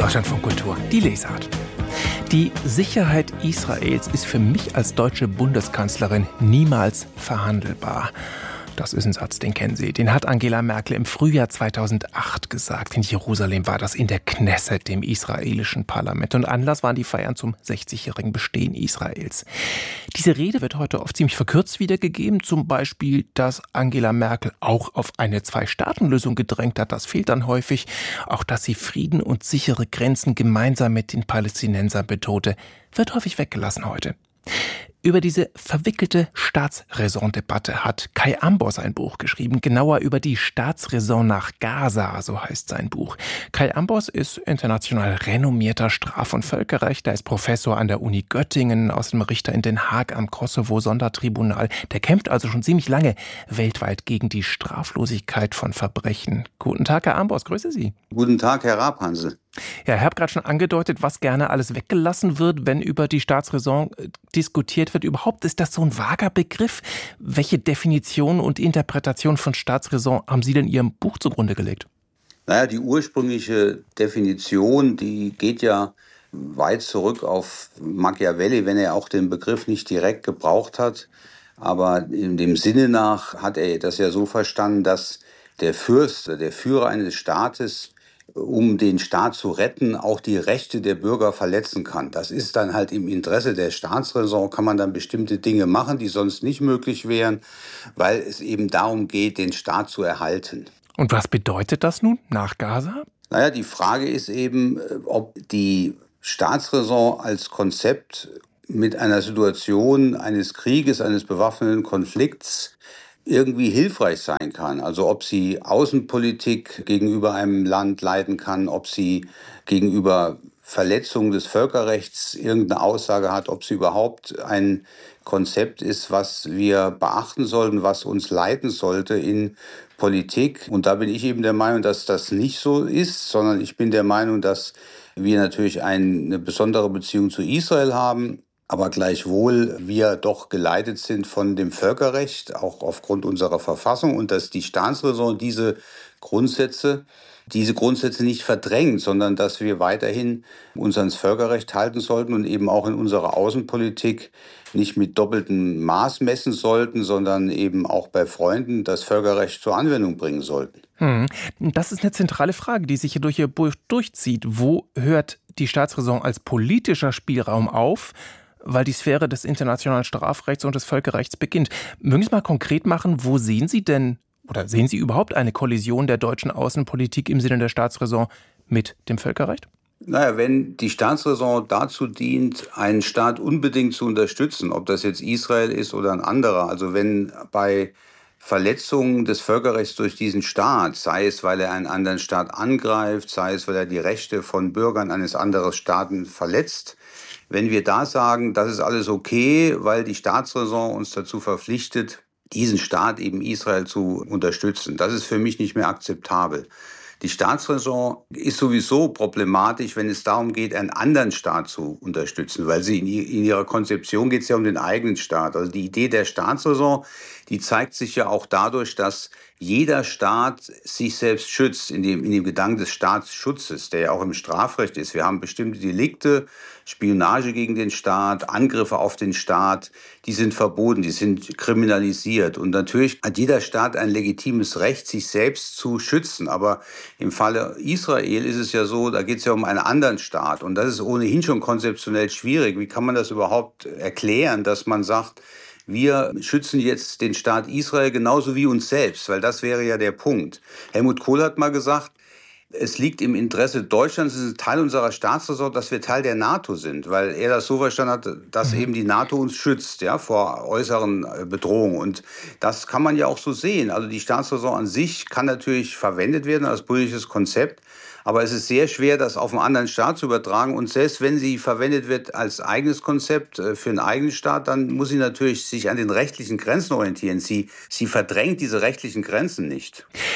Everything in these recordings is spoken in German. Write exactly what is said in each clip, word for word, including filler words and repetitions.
Deutschlandfunk Kultur, die Lesart. Die Sicherheit Israels ist für mich als deutsche Bundeskanzlerin niemals verhandelbar. Das ist ein Satz, den kennen Sie. Den hat Angela Merkel im Frühjahr zweitausendacht gesagt. In Jerusalem war das in der Knesset, dem israelischen Parlament. Und Anlass waren die Feiern zum sechzigjährigen Bestehen Israels. Diese Rede wird heute oft ziemlich verkürzt wiedergegeben. Zum Beispiel, dass Angela Merkel auch auf eine Zwei-Staaten-Lösung gedrängt hat. Das fehlt dann häufig. Auch, dass sie Frieden und sichere Grenzen gemeinsam mit den Palästinensern betonte, wird häufig weggelassen heute. Über diese verwickelte Staatsräson-Debatte hat Kai Ambros ein Buch geschrieben, genauer über die Staatsräson nach Gaza, so heißt sein Buch. Kai Ambros ist international renommierter Straf- und Völkerrechtler, ist Professor an der Uni Göttingen, außerdem Richter in Den Haag am Kosovo-Sondertribunal. Der kämpft also schon ziemlich lange weltweit gegen die Straflosigkeit von Verbrechen. Guten Tag, Herr Ambros, grüße Sie. Guten Tag, Herr Rapansel. Ja, ich habe gerade schon angedeutet, was gerne alles weggelassen wird, wenn über die Staatsräson diskutiert wird. Überhaupt ist das so ein vager Begriff. Welche Definition und Interpretation von Staatsräson haben Sie denn Ihrem Buch zugrunde gelegt? Naja, die ursprüngliche Definition, die geht ja weit zurück auf Machiavelli, wenn er auch den Begriff nicht direkt gebraucht hat. Aber in dem Sinne nach hat er das ja so verstanden, dass der Fürst, der Führer eines Staates, um den Staat zu retten, auch die Rechte der Bürger verletzen kann. Das ist dann halt im Interesse der Staatsräson, kann man dann bestimmte Dinge machen, die sonst nicht möglich wären, weil es eben darum geht, den Staat zu erhalten. Und was bedeutet das nun nach Gaza? Naja, die Frage ist eben, ob die Staatsräson als Konzept mit einer Situation eines Krieges, eines bewaffneten Konflikts irgendwie hilfreich sein kann. Also ob sie Außenpolitik gegenüber einem Land leiten kann, ob sie gegenüber Verletzungen des Völkerrechts irgendeine Aussage hat, ob sie überhaupt ein Konzept ist, was wir beachten sollten, was uns leiten sollte in Politik. Und da bin ich eben der Meinung, dass das nicht so ist, sondern ich bin der Meinung, dass wir natürlich eine besondere Beziehung zu Israel haben, aber gleichwohl wir doch geleitet sind von dem Völkerrecht, auch aufgrund unserer Verfassung, und dass die Staatsräson diese Grundsätze, diese Grundsätze nicht verdrängt, sondern dass wir weiterhin uns ans Völkerrecht halten sollten und eben auch in unserer Außenpolitik nicht mit doppeltem Maß messen sollten, sondern eben auch bei Freunden das Völkerrecht zur Anwendung bringen sollten. Hm. Das ist eine zentrale Frage, die sich hier durch Ihr Buch durchzieht. Wo hört die Staatsräson als politischer Spielraum auf, weil die Sphäre des internationalen Strafrechts und des Völkerrechts beginnt? Mögen Sie es mal konkret machen, wo sehen Sie denn, oder sehen Sie überhaupt eine Kollision der deutschen Außenpolitik im Sinne der Staatsräson mit dem Völkerrecht? Naja, wenn die Staatsräson dazu dient, einen Staat unbedingt zu unterstützen, ob das jetzt Israel ist oder ein anderer, also wenn bei Verletzungen des Völkerrechts durch diesen Staat, sei es, weil er einen anderen Staat angreift, sei es, weil er die Rechte von Bürgern eines anderen Staaten verletzt, wenn wir da sagen, das ist alles okay, weil die Staatsräson uns dazu verpflichtet, diesen Staat, eben Israel, zu unterstützen, das ist für mich nicht mehr akzeptabel. Die Staatsräson ist sowieso problematisch, wenn es darum geht, einen anderen Staat zu unterstützen, weil sie in ihrer Konzeption geht es ja um den eigenen Staat. Also die Idee der Staatsräson, die zeigt sich ja auch dadurch, dass jeder Staat sich selbst schützt, in dem, in dem Gedanken des Staatsschutzes, der ja auch im Strafrecht ist. Wir haben bestimmte Delikte, Spionage gegen den Staat, Angriffe auf den Staat, die sind verboten, die sind kriminalisiert. Und natürlich hat jeder Staat ein legitimes Recht, sich selbst zu schützen. Aber im Falle Israel ist es ja so, da geht es ja um einen anderen Staat. Und das ist ohnehin schon konzeptionell schwierig. Wie kann man das überhaupt erklären, dass man sagt, wir schützen jetzt den Staat Israel genauso wie uns selbst, weil das wäre ja der Punkt. Helmut Kohl hat mal gesagt, es liegt im Interesse Deutschlands, es ist Teil unserer Staatsräson, dass wir Teil der NATO sind, weil er das so verstanden hat, dass mhm. eben die NATO uns schützt, ja, vor äußeren Bedrohungen. Und das kann man ja auch so sehen. Also die Staatsräson an sich kann natürlich verwendet werden als politisches Konzept, aber es ist sehr schwer, das auf einen anderen Staat zu übertragen. Und selbst wenn sie verwendet wird als eigenes Konzept für einen eigenen Staat, dann muss sie natürlich sich an den rechtlichen Grenzen orientieren. Sie, sie verdrängt diese rechtlichen Grenzen nicht.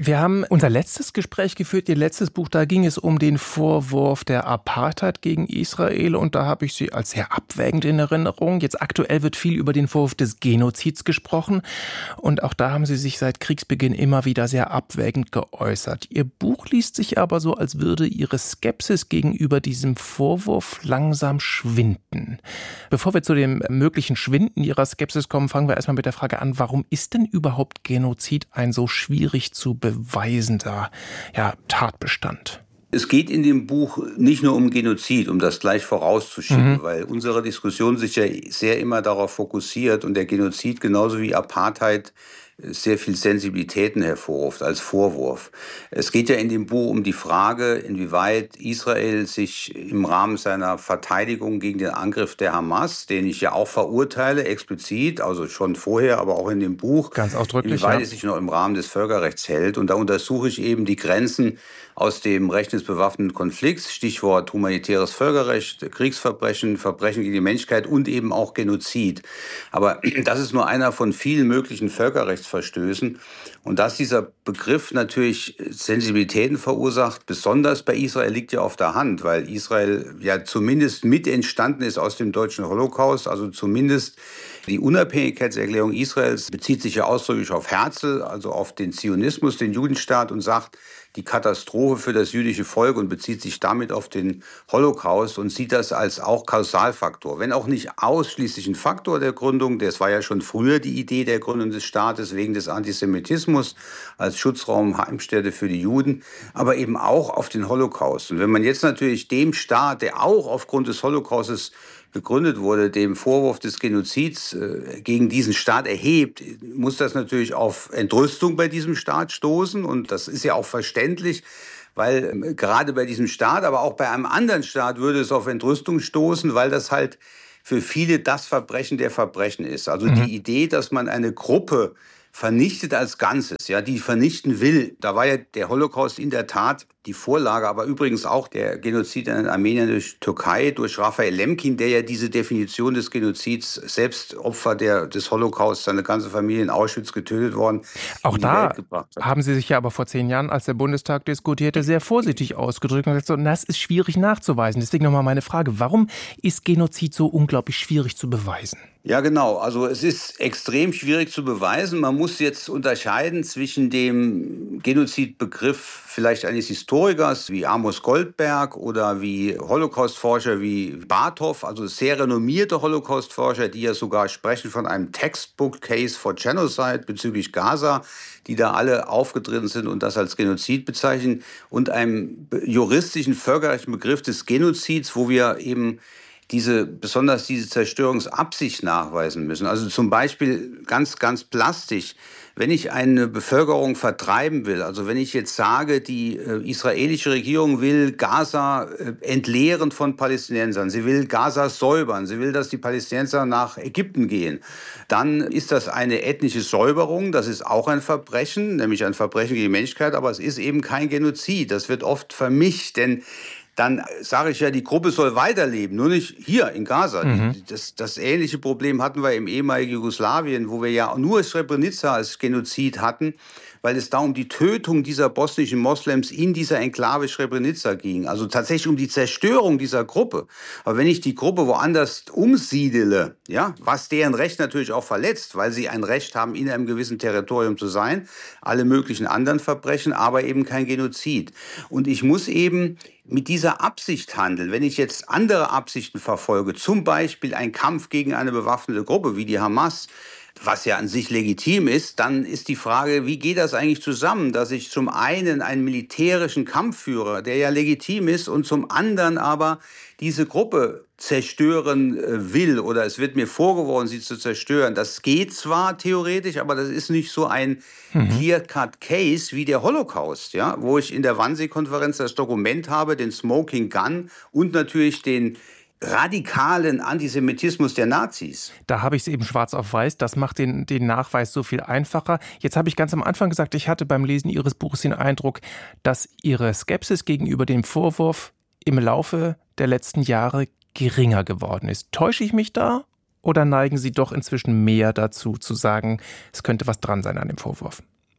Wir haben unser letztes Gespräch geführt, Ihr letztes Buch, da ging es um den Vorwurf der Apartheid gegen Israel und da habe ich Sie als sehr abwägend in Erinnerung. Jetzt aktuell wird viel über den Vorwurf des Genozids gesprochen und auch da haben Sie sich seit Kriegsbeginn immer wieder sehr abwägend geäußert. Ihr Buch liest sich aber so, als würde Ihre Skepsis gegenüber diesem Vorwurf langsam schwinden. Bevor wir zu dem möglichen Schwinden Ihrer Skepsis kommen, fangen wir erstmal mit der Frage an, warum ist denn überhaupt Genozid ein so schwierig zu beweisender ja, Tatbestand? Es geht in dem Buch nicht nur um Genozid, um das gleich vorauszuschieben, mhm. weil unsere Diskussion sich ja sehr immer darauf fokussiert und der Genozid genauso wie Apartheid sehr viel Sensibilitäten hervorruft als Vorwurf. Es geht ja in dem Buch um die Frage, inwieweit Israel sich im Rahmen seiner Verteidigung gegen den Angriff der Hamas, den ich ja auch verurteile, explizit, also schon vorher, aber auch in dem Buch, ganz ausdrücklich, inwieweit ja. es sich noch im Rahmen des Völkerrechts hält. Und da untersuche ich eben die Grenzen aus dem Recht des bewaffneten Konflikts, Stichwort humanitäres Völkerrecht, Kriegsverbrechen, Verbrechen gegen die Menschlichkeit und eben auch Genozid. Aber das ist nur einer von vielen möglichen Völkerrechtsverstößen. Und dass dieser Begriff natürlich Sensibilitäten verursacht, besonders bei Israel, liegt ja auf der Hand, weil Israel ja zumindest mit entstanden ist aus dem deutschen Holocaust, also zumindest die Unabhängigkeitserklärung Israels bezieht sich ja ausdrücklich auf Herzl, also auf den Zionismus, den Judenstaat und sagt, die Katastrophe für das jüdische Volk und bezieht sich damit auf den Holocaust und sieht das als auch Kausalfaktor. Wenn auch nicht ausschließlich ein Faktor der Gründung, das war ja schon früher die Idee der Gründung des Staates wegen des Antisemitismus als Schutzraum, Heimstätte für die Juden, aber eben auch auf den Holocaust. Und wenn man jetzt natürlich dem Staat, der auch aufgrund des Holocaustes gegründet wurde, dem Vorwurf des Genozids äh, gegen diesen Staat erhebt, muss das natürlich auf Entrüstung bei diesem Staat stoßen. Und das ist ja auch verständlich, weil äh, gerade bei diesem Staat, aber auch bei einem anderen Staat würde es auf Entrüstung stoßen, weil das halt für viele das Verbrechen der Verbrechen ist. Also mhm. die Idee, dass man eine Gruppe vernichtet als Ganzes, ja, die vernichten will. Da war ja der Holocaust in der Tat die Vorlage, aber übrigens auch der Genozid an den Armeniern durch Türkei, durch Raphael Lemkin, der ja diese Definition des Genozids, selbst Opfer der, des Holocaust, seine ganze Familie in Auschwitz getötet worden, auch da haben Sie sich ja aber vor zehn Jahren, als der Bundestag diskutierte, sehr vorsichtig ausgedrückt und gesagt, so, das ist schwierig nachzuweisen. Deswegen nochmal meine Frage, warum ist Genozid so unglaublich schwierig zu beweisen? Ja, genau. Also es ist extrem schwierig zu beweisen. Man muss jetzt unterscheiden zwischen dem Genozidbegriff vielleicht eines Historikers wie Amos Goldberg oder wie Holocaustforscher wie Bartow, also sehr renommierte Holocaustforscher, die ja sogar sprechen von einem Textbook Case for Genocide bezüglich Gaza, die da alle aufgetreten sind und das als Genozid bezeichnen, und einem juristischen völkerrechtlichen Begriff des Genozids, wo wir eben diese, besonders diese Zerstörungsabsicht nachweisen müssen. Also zum Beispiel ganz, ganz plastisch, wenn ich eine Bevölkerung vertreiben will, also wenn ich jetzt sage, die äh, israelische Regierung will Gaza äh, entleeren von Palästinensern, sie will Gaza säubern, sie will, dass die Palästinenser nach Ägypten gehen, dann ist das eine ethnische Säuberung, das ist auch ein Verbrechen, nämlich ein Verbrechen gegen die Menschlichkeit, aber es ist eben kein Genozid, das wird oft vermischt, denn dann sage ich ja, die Gruppe soll weiterleben, nur nicht hier in Gaza. Mhm. Das, das ähnliche Problem hatten wir im ehemaligen Jugoslawien, wo wir ja nur Srebrenica als Genozid hatten, weil es da um die Tötung dieser bosnischen Moslems in dieser Enklave Srebrenica ging. Also tatsächlich um die Zerstörung dieser Gruppe. Aber wenn ich die Gruppe woanders umsiedele, ja, was deren Recht natürlich auch verletzt, weil sie ein Recht haben, in einem gewissen Territorium zu sein, alle möglichen anderen Verbrechen, aber eben kein Genozid. Und ich muss eben mit dieser Absicht handeln. Wenn ich jetzt andere Absichten verfolge, zum Beispiel ein Kampf gegen eine bewaffnete Gruppe wie die Hamas, was ja an sich legitim ist, dann ist die Frage, wie geht das eigentlich zusammen, dass ich zum einen einen militärischen Kampf führe, der ja legitim ist, und zum anderen aber diese Gruppe zerstören will oder es wird mir vorgeworfen, sie zu zerstören. Das geht zwar theoretisch, aber das ist nicht so ein Clear-Cut-Case wie der Holocaust, ja, wo ich in der Wannsee-Konferenz das Dokument habe, den Smoking Gun und natürlich den radikalen Antisemitismus der Nazis. Da habe ich es eben schwarz auf weiß, das macht den, den Nachweis so viel einfacher. Jetzt habe ich ganz am Anfang gesagt, ich hatte beim Lesen Ihres Buches den Eindruck, dass Ihre Skepsis gegenüber dem Vorwurf im Laufe der letzten Jahre geringer geworden ist. Täusche ich mich da oder neigen Sie doch inzwischen mehr dazu, zu sagen, es könnte was dran sein an dem Vorwurf?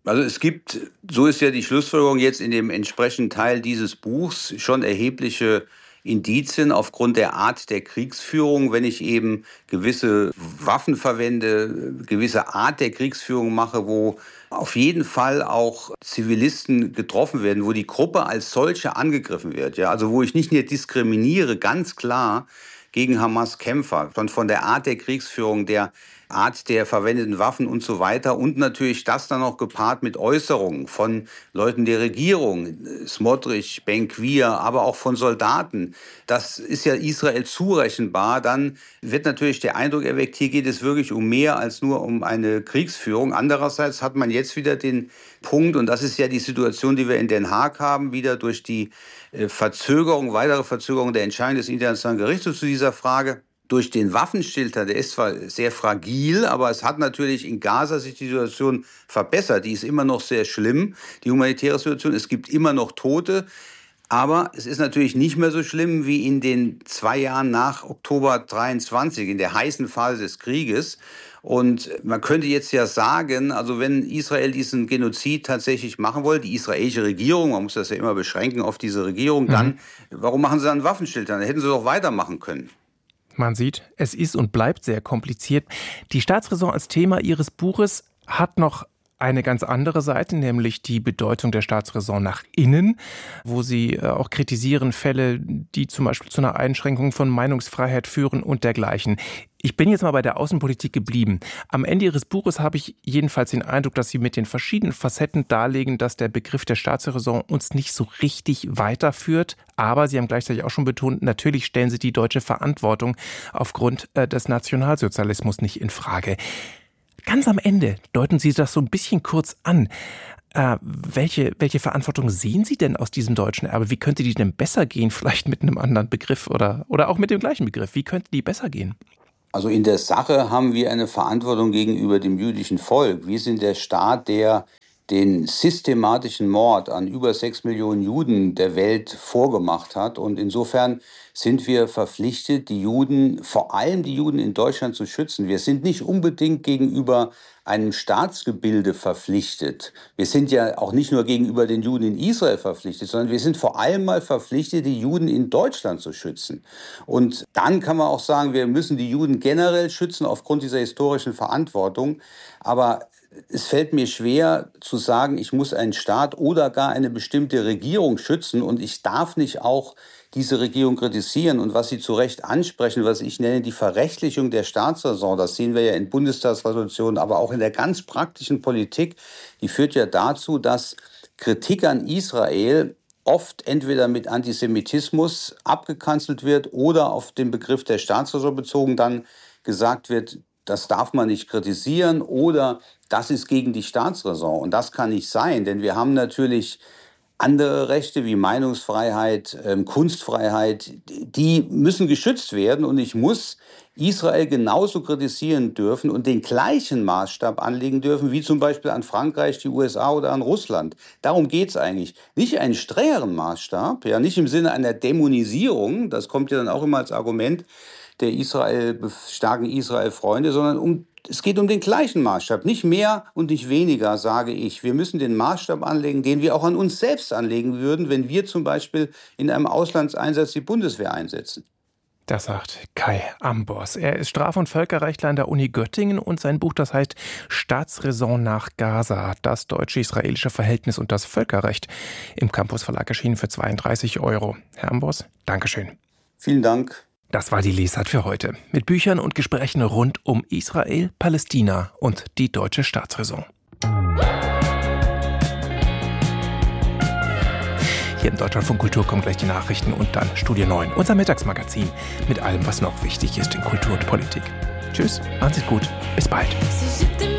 Also es gibt, so ist ja die Schlussfolgerung jetzt in dem entsprechenden Teil dieses Buchs, schon erhebliche Indizien aufgrund der Art der Kriegsführung, wenn ich eben gewisse Waffen verwende, gewisse Art der Kriegsführung mache, wo auf jeden Fall auch Zivilisten getroffen werden, wo die Gruppe als solche angegriffen wird. Ja, also wo ich nicht nur diskriminiere, ganz klar gegen Hamas-Kämpfer, sondern von der Art der Kriegsführung, der Art der verwendeten Waffen und so weiter und natürlich das dann noch gepaart mit Äußerungen von Leuten der Regierung, Smotrich, Ben-Gvir, aber auch von Soldaten. Das ist ja Israel zurechenbar. Dann wird natürlich der Eindruck erweckt, hier geht es wirklich um mehr als nur um eine Kriegsführung. Andererseits hat man jetzt wieder den Punkt, und das ist ja die Situation, die wir in Den Haag haben, wieder durch die Verzögerung, weitere Verzögerung der Entscheidung des Internationalen Gerichtshofs zu dieser Frage. Durch den Waffenstillstand, der ist zwar sehr fragil, aber es hat natürlich in Gaza sich die Situation verbessert. Die ist immer noch sehr schlimm, die humanitäre Situation. Es gibt immer noch Tote, aber es ist natürlich nicht mehr so schlimm wie in den zwei Jahren nach Oktober dreiundzwanzig, in der heißen Phase des Krieges. Und man könnte jetzt ja sagen, also wenn Israel diesen Genozid tatsächlich machen wollte, die israelische Regierung, man muss das ja immer beschränken auf diese Regierung, dann, mhm. warum machen sie dann Waffenstillstand? Dann hätten sie doch weitermachen können. Man sieht, es ist und bleibt sehr kompliziert. Die Staatsräson als Thema Ihres Buches hat noch eine ganz andere Seite, nämlich die Bedeutung der Staatsräson nach innen, wo Sie auch kritisieren Fälle, die zum Beispiel zu einer Einschränkung von Meinungsfreiheit führen und dergleichen. Ich bin jetzt mal bei der Außenpolitik geblieben. Am Ende Ihres Buches habe ich jedenfalls den Eindruck, dass Sie mit den verschiedenen Facetten darlegen, dass der Begriff der Staatsräson uns nicht so richtig weiterführt. Aber Sie haben gleichzeitig auch schon betont, natürlich stellen Sie die deutsche Verantwortung aufgrund äh, des Nationalsozialismus nicht in Frage. Ganz am Ende deuten Sie das so ein bisschen kurz an. Äh, welche, welche Verantwortung sehen Sie denn aus diesem deutschen Erbe? Wie könnte die denn besser gehen? Vielleicht mit einem anderen Begriff oder, oder auch mit dem gleichen Begriff. Wie könnte die besser gehen? Also in der Sache haben wir eine Verantwortung gegenüber dem jüdischen Volk. Wir sind der Staat, der den systematischen Mord an über sechs Millionen Juden der Welt vorgemacht hat. Und insofern sind wir verpflichtet, die Juden, vor allem die Juden in Deutschland, zu schützen. Wir sind nicht unbedingt gegenüber einem Staatsgebilde verpflichtet. Wir sind ja auch nicht nur gegenüber den Juden in Israel verpflichtet, sondern wir sind vor allem mal verpflichtet, die Juden in Deutschland zu schützen. Und dann kann man auch sagen, wir müssen die Juden generell schützen aufgrund dieser historischen Verantwortung. Aber es fällt mir schwer zu sagen, ich muss einen Staat oder gar eine bestimmte Regierung schützen und ich darf nicht auch diese Regierung kritisieren. Und was Sie zu Recht ansprechen, was ich nenne die Verrechtlichung der Staatsräson, das sehen wir ja in Bundestagsresolutionen, aber auch in der ganz praktischen Politik, die führt ja dazu, dass Kritik an Israel oft entweder mit Antisemitismus abgekanzelt wird oder auf den Begriff der Staatsräson bezogen dann gesagt wird, das darf man nicht kritisieren oder das ist gegen die Staatsräson. Und das kann nicht sein, denn wir haben natürlich andere Rechte wie Meinungsfreiheit, ähm, Kunstfreiheit, die müssen geschützt werden. Und ich muss Israel genauso kritisieren dürfen und den gleichen Maßstab anlegen dürfen, wie zum Beispiel an Frankreich, die U S A oder an Russland. Darum geht es eigentlich. Nicht einen strengeren Maßstab, ja, nicht im Sinne einer Dämonisierung, das kommt ja dann auch immer als Argument der Israel, starken Israel-Freunde, sondern um, es geht um den gleichen Maßstab. Nicht mehr und nicht weniger, sage ich. Wir müssen den Maßstab anlegen, den wir auch an uns selbst anlegen würden, wenn wir zum Beispiel in einem Auslandseinsatz die Bundeswehr einsetzen. Das sagt Kai Ambros. Er ist Straf- und Völkerrechtler an der Uni Göttingen und sein Buch, das heißt Staatsräson nach Gaza, das deutsche-israelische Verhältnis und das Völkerrecht, im Campus Verlag erschienen für zweiunddreißig Euro. Herr Ambros, Dankeschön. Vielen Dank. Das war die Lesart für heute. Mit Büchern und Gesprächen rund um Israel, Palästina und die deutsche Staatsräson. Hier im Deutschlandfunk Kultur kommen gleich die Nachrichten und dann Studio neun, unser Mittagsmagazin mit allem, was noch wichtig ist in Kultur und Politik. Tschüss, machen Sie es gut, bis bald.